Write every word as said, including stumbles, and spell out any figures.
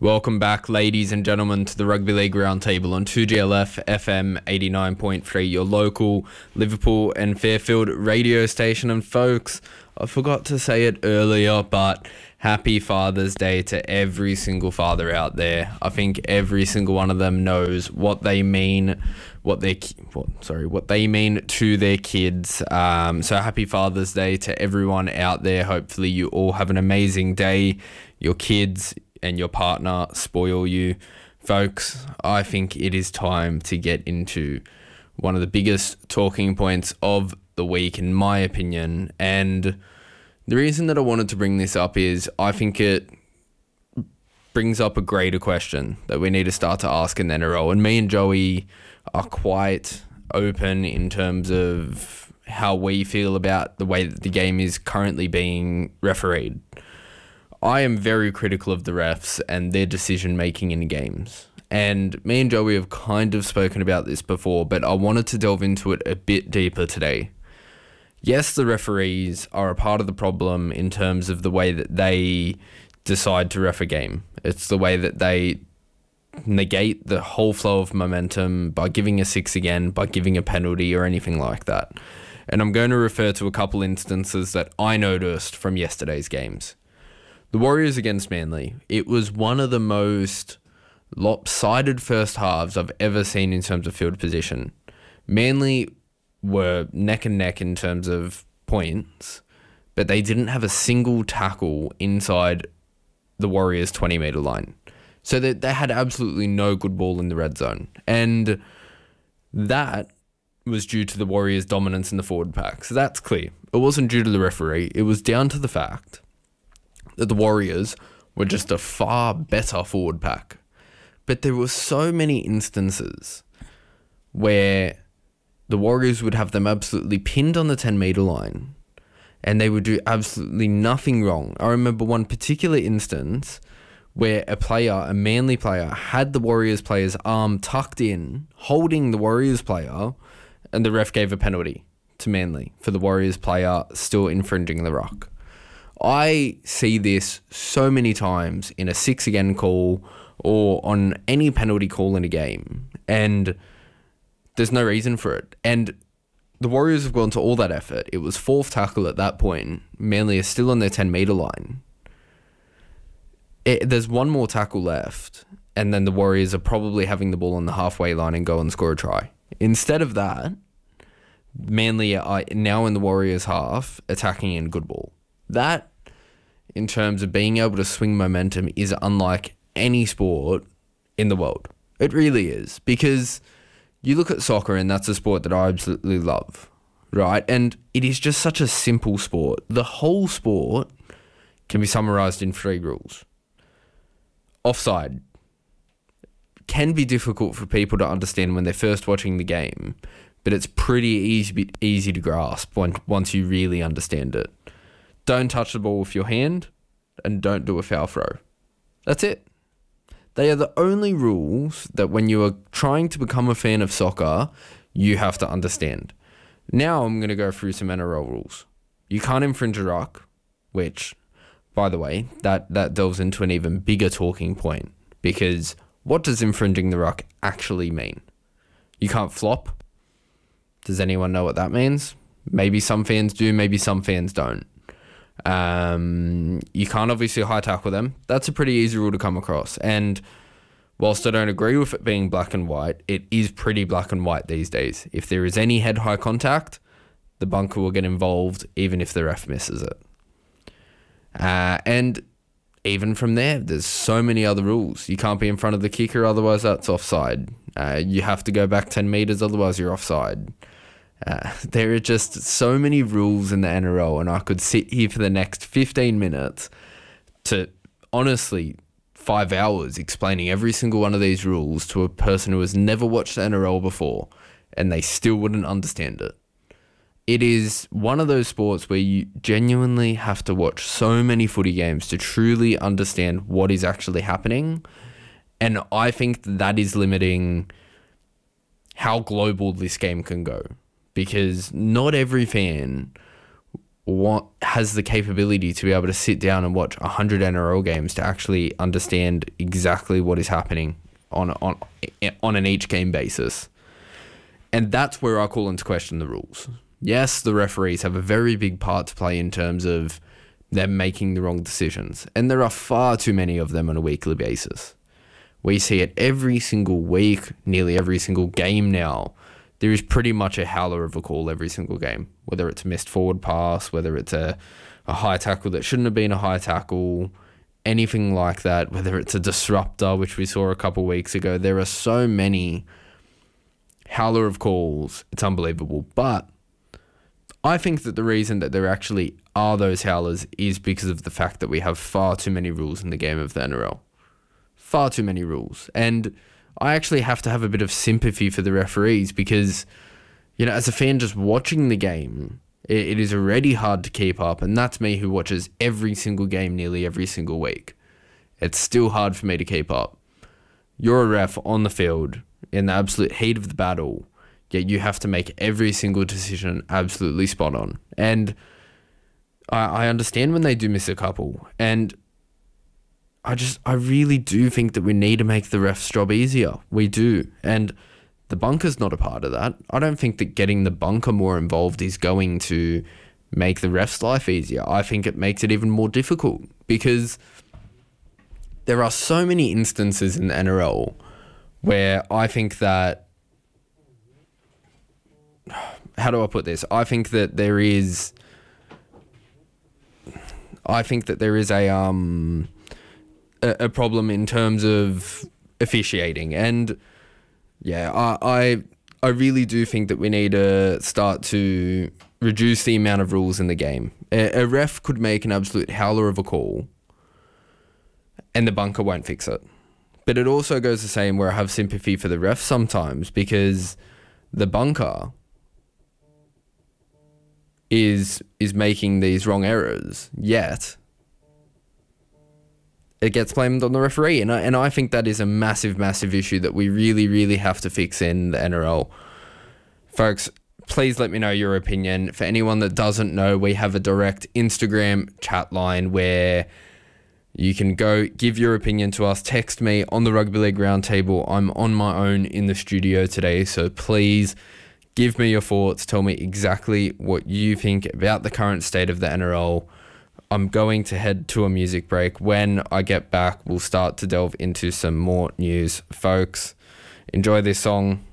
Welcome back, ladies and gentlemen, to the Rugby League Roundtable on two G L F F M eighty-nine point three, your local Liverpool and Fairfield radio station. And folks, I forgot to say it earlier, but happy Father's Day to every single father out there. I think every single one of them knows what they mean, what they what, sorry, what they mean to their kids. Um, so happy Father's Day to everyone out there. Hopefully you all have an amazing day. Your kids and your partner spoil you. Folks, I think it is time to get into one of the biggest talking points of the week, in my opinion. And the reason that I wanted to bring this up is I think it brings up a greater question that we need to start to ask in the N R L. And me and Joey are quite open in terms of how we feel about the way that the game is currently being refereed. I am very critical of the refs and their decision making in games. And me and Joey have kind of spoken about this before, but I wanted to delve into it a bit deeper today. Yes, the referees are a part of the problem in terms of the way that they decide to ref a game. It's the way that they negate the whole flow of momentum by giving a six again, by giving a penalty or anything like that. And I'm going to refer to a couple instances that I noticed from yesterday's games. The Warriors against Manly, it was one of the most lopsided first halves I've ever seen in terms of field position. Manly were neck and neck in terms of points, but they didn't have a single tackle inside the Warriors' twenty metre line. So they, they had absolutely no good ball in the red zone. And that was due to the Warriors' dominance in the forward pack. So that's clear. It wasn't due to the referee. It was down to the fact that the Warriors were just a far better forward pack. But there were so many instances where the Warriors would have them absolutely pinned on the ten metre line and they would do absolutely nothing wrong. I remember one particular instance where a player, a Manly player, had the Warriors player's arm tucked in, holding the Warriors player, and the ref gave a penalty to Manly for the Warriors player still infringing the ruck. I see this so many times in a six again call or on any penalty call in a game, and there's no reason for it. And the Warriors have gone to all that effort. It was fourth tackle at that point. Manly is still on their ten metre line. It, there's one more tackle left, and then the Warriors are probably having the ball on the halfway line and go and score a try. Instead of that, Manly are now in the Warriors' half, attacking in good ball. That, in terms of being able to swing momentum, is unlike any sport in the world. It really is. Because you look at soccer, and that's a sport that I absolutely love, right? And it is just such a simple sport. The whole sport can be summarised in three rules. Offside can be difficult for people to understand when they're first watching the game, but it's pretty easy, easy to grasp when, once you really understand it. Don't touch the ball with your hand, and don't do a foul throw. That's it. They are the only rules that when you are trying to become a fan of soccer, you have to understand. Now I'm going to go through some N R L rules. You can't infringe a ruck, which, by the way, that, that delves into an even bigger talking point, because what does infringing the ruck actually mean? You can't flop. Does anyone know what that means? Maybe some fans do, maybe some fans don't. Um, you can't obviously high tackle them. That's a pretty easy rule to come across. And whilst I don't agree with it being black and white, it is pretty black and white these days. If there is any head-high contact, the bunker will get involved even if the ref misses it. Uh, and even from there, there's so many other rules. You can't be in front of the kicker, otherwise that's offside. Uh, you have to go back ten metres, otherwise you're offside. Uh, there are just so many rules in the N R L, and I could sit here for the next fifteen minutes to, honestly, five hours explaining every single one of these rules to a person who has never watched the N R L before, and they still wouldn't understand it. It is one of those sports where you genuinely have to watch so many footy games to truly understand what is actually happening, and I think that is limiting how global this game can go. Because not every fan want, has the capability to be able to sit down and watch one hundred N R L games to actually understand exactly what is happening on on on an each game basis. And that's where I call into question the rules. Yes, the referees have a very big part to play in terms of them making the wrong decisions. And there are far too many of them on a weekly basis. We see it every single week, nearly every single game now. There is pretty much a howler of a call every single game, whether it's a missed forward pass, whether it's a, a high tackle that shouldn't have been a high tackle, anything like that, whether it's a disruptor, which we saw a couple weeks ago. There are so many howler of calls. It's unbelievable. But I think that the reason that there actually are those howlers is because of the fact that we have far too many rules in the game of the N R L. Far too many rules. And I actually have to have a bit of sympathy for the referees because, you know, as a fan just watching the game, it, it is already hard to keep up. And that's me who watches every single game nearly every single week. It's still hard for me to keep up. You're a ref on the field in the absolute heat of the battle, yet you have to make every single decision absolutely spot on. And I, I understand when they do miss a couple. And I just, I really do think that we need to make the ref's job easier. We do. And the bunker's not a part of that. I don't think that getting the bunker more involved is going to make the ref's life easier. I think it makes it even more difficult because there are so many instances in the N R L where I think that, how do I put this? I think that there is, I think that there is a, um, a, a problem in terms of officiating. And yeah, I, I, I really do think that we need to start to reduce the amount of rules in the game. A, a ref could make an absolute howler of a call and the bunker won't fix it. But it also goes the same where I have sympathy for the ref sometimes because the bunker is is making these wrong errors, yet it gets blamed on the referee. And I, and I think that is a massive, massive issue that we really, really have to fix in the N R L. Folks, please let me know your opinion. For anyone that doesn't know, we have a direct Instagram chat line where you can go give your opinion to us. Text me on the Rugby League Roundtable. I'm on my own in the studio today, so please give me your thoughts. Tell me exactly what you think about the current state of the N R L. I'm going to head to a music break. When I get back, we'll start to delve into some more news. Folks, enjoy this song.